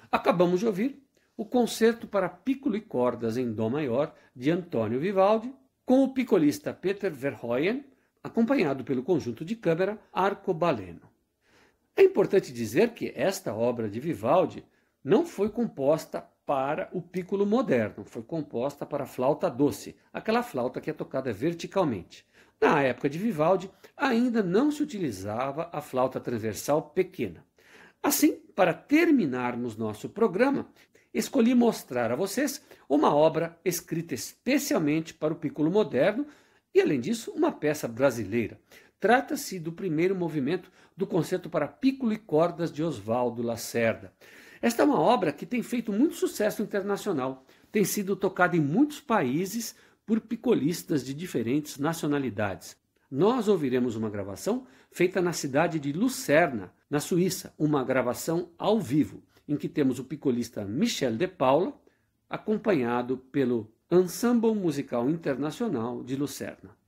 Acabamos de ouvir o Concerto para Piccolo e Cordas em Dó Maior, de Antonio Vivaldi, com o picolista Peter Verhoeven, acompanhado pelo conjunto de câmara Arcobaleno. É importante dizer que esta obra de Vivaldi não foi composta para o piccolo moderno, foi composta para a flauta doce, aquela flauta que é tocada verticalmente. Na época de Vivaldi, ainda não se utilizava a flauta transversal pequena. Assim, para terminarmos nosso programa, escolhi mostrar a vocês uma obra escrita especialmente para o piccolo moderno e, além disso, uma peça brasileira. Trata-se do primeiro movimento do Concerto para Piccolo e Cordas de Osvaldo Lacerda. Esta é uma obra que tem feito muito sucesso internacional, tem sido tocada em muitos países por picolistas de diferentes nacionalidades. Nós ouviremos uma gravação feita na cidade de Lucerna, na Suíça, uma gravação ao vivo, em que temos o picolista Michel de Paula, acompanhado pelo Ensemble Musical Internacional de Lucerna.